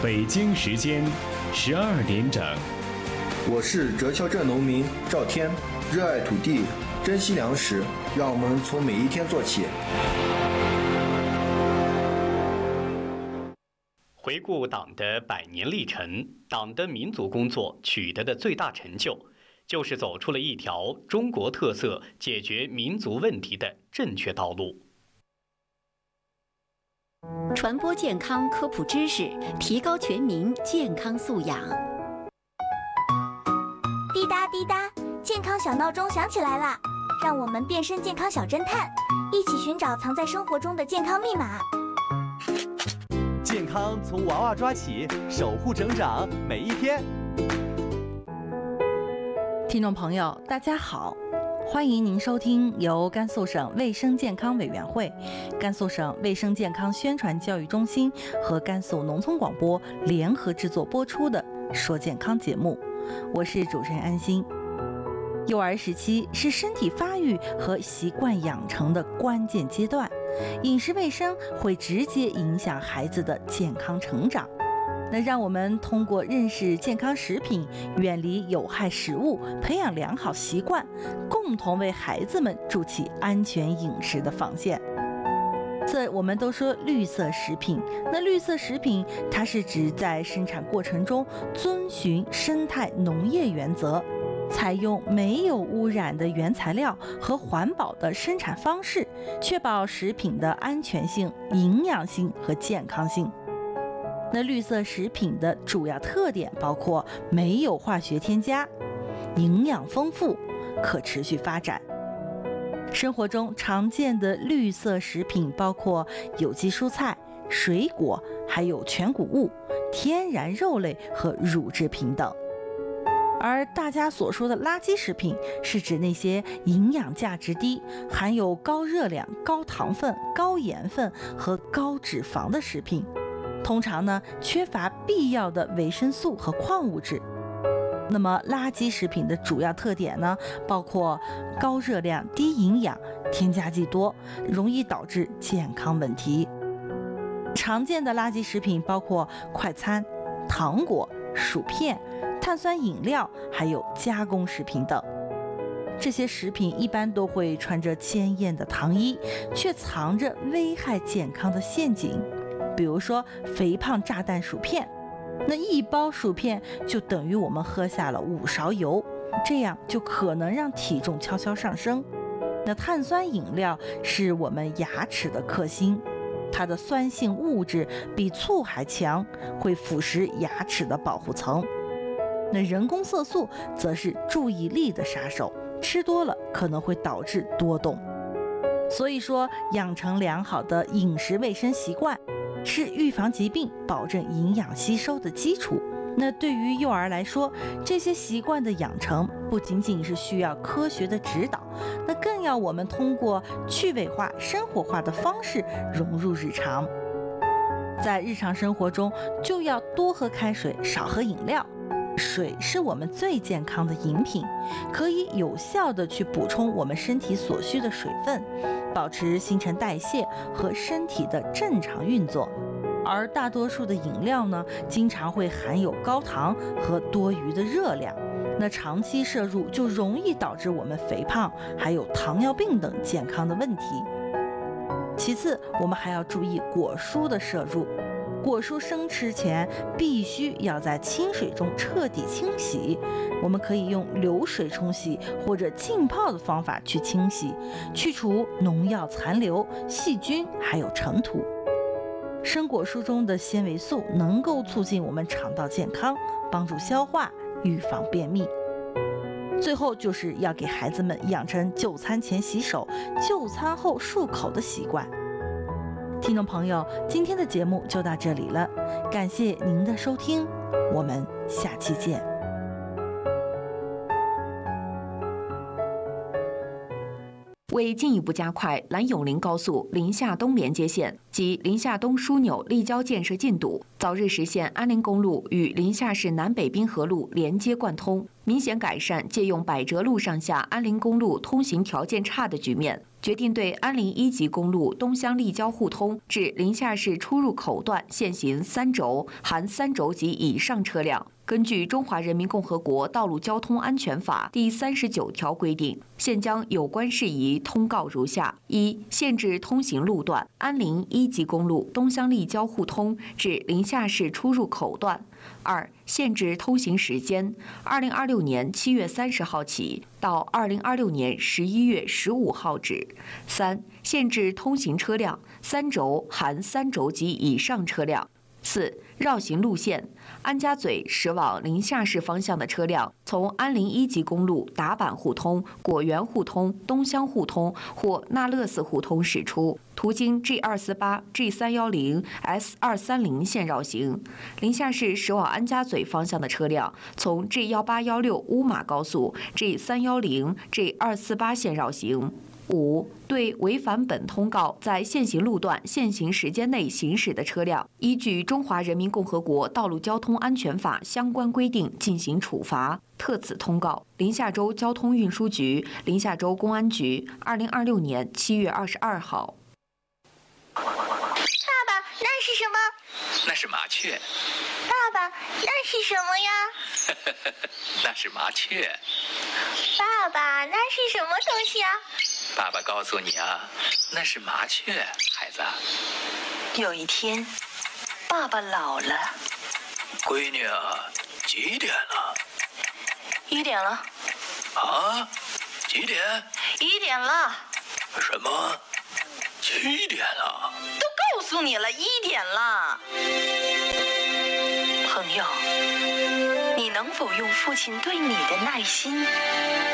北京时间12点整。 我是哲蛟镇农民赵天，热爱土地，珍惜粮食，让我们从每一天做起。 回顾党的100年历程，党的民族工作取得的最大成就，就是走出了一条中国特色解决民族问题的正确道路。 传播健康科普知识，提高全民健康素养。 滴答滴答，健康小闹钟响起来了，让我们变身健康小侦探，一起寻找藏在生活中的健康密码。 健康从娃娃抓起，守护成长每一天。 听众朋友，大家好，欢迎您收听由甘肃省卫生健康委员会、甘肃省卫生健康宣传教育中心和甘肃农村广播联合制作播出的《说健康》节目，我是主持人安心。幼儿时期是身体发育和习惯养成的关键阶段，饮食卫生会直接影响孩子的健康成长。那让我们通过认识健康食品，远离有害食物，培养良好习惯，共同为孩子们筑起安全饮食的防线。我们都说绿色食品，那绿色食品它是指在生产过程中遵循生态农业原则，采用没有污染的原材料和环保的生产方式，确保食品的安全性、营养性和健康性。那绿色食品的主要特点包括没有化学添加、营养丰富、可持续发展。生活中常见的绿色食品包括有机蔬菜、水果，还有全谷物、天然肉类和乳制品等。而大家所说的垃圾食品，是指那些营养价值低、含有高热量、高糖分、高盐分和高脂肪的食品，通常呢缺乏必要的维生素和矿物质。那么垃圾食品的主要特点呢，包括高热量、低营养、添加剂多，容易导致健康问题。常见的垃圾食品包括快餐、糖果、薯片、碳酸饮料，还有加工食品等。这些食品一般都会穿着鲜艳的糖衣，却藏着危害健康的陷阱。比如说肥胖炸弹薯片，那一包薯片就等于我们喝下了5勺油，这样就可能让体重悄悄上升。那碳酸饮料是我们牙齿的克星，它的酸性物质比醋还强，会腐蚀牙齿的保护层。那人工色素则是注意力的杀手，吃多了可能会导致多动。所以说，养成良好的饮食卫生习惯是预防疾病、保证营养吸收的基础。那对于幼儿来说，这些习惯的养成不仅仅是需要科学的指导，那更要我们通过趣味化、生活化的方式融入日常。在日常生活中，就要多喝开水，少喝饮料。水是我们最健康的饮品，可以有效地去补充我们身体所需的水分，保持新陈代谢和身体的正常运作。而大多数的饮料呢，经常会含有高糖和多余的热量，那长期摄入就容易导致我们肥胖，还有糖尿病等健康的问题。其次，我们还要注意果蔬的摄入。果蔬生吃前必须要在清水中彻底清洗，我们可以用流水冲洗或者浸泡的方法去清洗，去除农药残留、细菌还有尘土。生果蔬中的纤维素能够促进我们肠道健康，帮助消化，预防便秘。最后就是要给孩子们养成就餐前洗手、就餐后漱口的习惯。听众朋友，今天的节目就到这里了，感谢您的收听，我们下期见。 为进一步加快兰永林高速临夏东连接线及临夏东枢纽立交建设进度，早日实现安林公路与临夏市南北滨河路连接贯通， 明显改善借用百浙路上下安林公路通行条件差的局面，决定对安林1级公路东乡立交互通至临夏市出入口段限行3轴（含3轴及以上车辆）。根据《中华人民共和国道路交通安全法》第39条规定，现将有关事宜通告如下：一、限制通行路段：安林1级公路东乡立交互通至临夏市出入口段；二、限制通行时间：2026年7月30号起到2026年11月15号止；三、限制通行车辆：3轴（含3轴及以上车辆）。四、绕行路线：安家嘴驶往临夏市方向的车辆，从安林1级公路达坂互通、果园互通、东乡互通或那勒斯互通驶出，途经 G248、G310、S230 线绕行。临夏市驶往安家嘴方向的车辆，从 G181六乌马高速 G310、G248 线绕行。五、对违反本通告在现行路段限行时间内行驶的车辆，依据《中华人民共和国道路交通安全法》相关规定进行处罚。特此通告：临夏州交通运输局、临夏州公安局，2026年7月22号。 爸爸，那是什么？ 那是麻雀。 爸爸，那是什么呀？ 那是麻雀。 爸爸，那是什么东西啊？ 爸爸告诉你啊，那是麻雀，孩子。 有一天，爸爸老了。 闺女啊，几点了 ？1点了。 啊？几点 ？1点了。 什么？7点了？ 都告诉你了，1点了。朋友，你能否用父亲对你的耐心